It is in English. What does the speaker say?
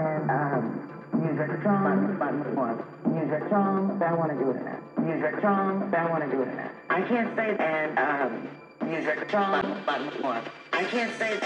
and use your charm, use your charm, I want to do it in that. Use your charm, I want to do it in that. I can't say and use your charm, I can't say